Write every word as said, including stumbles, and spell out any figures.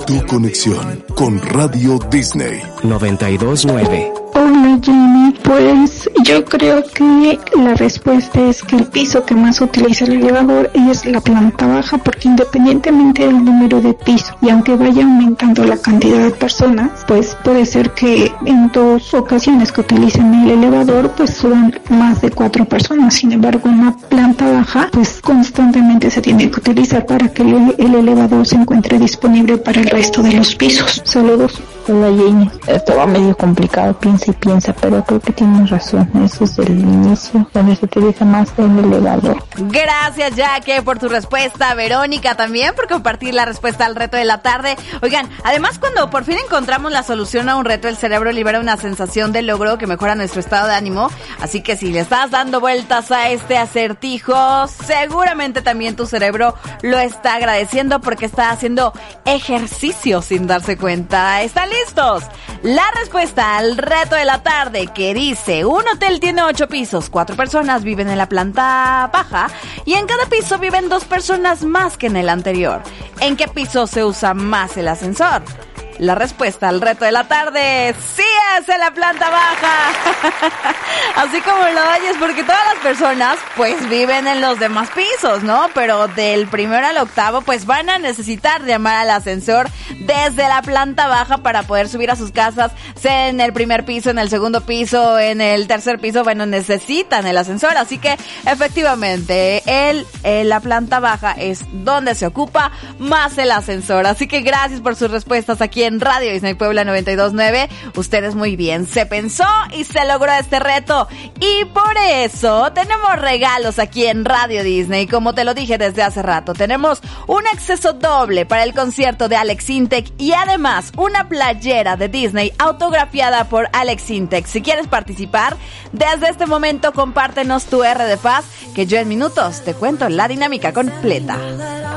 Tu conexión con Radio Disney noventa y dos nueve. Hola Jenny, pues yo creo que la respuesta es que el piso que más utiliza el elevador es la planta baja, porque independientemente del número de piso y aunque vaya aumentando la cantidad de personas, pues puede ser que en dos ocasiones que utilicen el elevador pues suban más de cuatro personas. Sin embargo, una planta baja pues constantemente se tiene que utilizar para que el, el elevador se encuentre disponible para el resto de los pisos. Saludos. Hola Jenny, esto va medio complicado, piensa y piensa, pero creo que tienes razón, eso es el inicio, donde se utiliza más el elevador. Gracias Jaque por tu respuesta, Verónica también por compartir la respuesta al reto de la tarde. Oigan, además cuando por fin encontramos la solución a un reto, el cerebro libera una sensación de logro que mejora nuestro estado de ánimo, así que si le estás dando vueltas a este acertijo, seguramente también tu cerebro lo está agradeciendo porque está haciendo ejercicio sin darse cuenta. ¿Están listos? ¿Listos? La respuesta al reto de la tarde, que dice: un hotel tiene ocho pisos, cuatro personas viven en la planta baja y en cada piso viven dos personas más que en el anterior. ¿En qué piso se usa más el ascensor? La respuesta al reto de la tarde, sí es en la planta baja. Así como lo oyes, porque todas las personas pues viven en los demás pisos, ¿no? Pero del primero al octavo pues van a necesitar llamar al ascensor desde la planta baja para poder subir a sus casas, sea en el primer piso, en el segundo piso, en el tercer piso, bueno, necesitan el ascensor. Así que efectivamente, el, el, la planta baja es donde se ocupa más el ascensor. Así que gracias por sus respuestas aquí en Radio Disney Puebla noventa y dos nueve. Ustedes muy bien, se pensó y se logró este reto y por eso tenemos regalos aquí en Radio Disney. Como te lo dije desde hace rato, tenemos un acceso doble para el concierto de Alex Intec y además una playera de Disney autografiada por Alex Intec. Si quieres participar, desde este momento compártenos tu R de paz, que yo en minutos te cuento la dinámica completa.